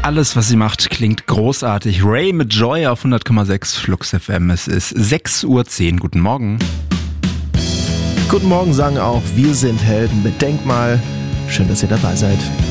Alles, was sie macht, klingt großartig. Ray mit Joy auf 100,6 Flux FM. Es ist 6:10 Uhr. Guten Morgen. Guten Morgen sagen auch, wir sind Helden mit Denkmal. Schön, dass ihr dabei seid.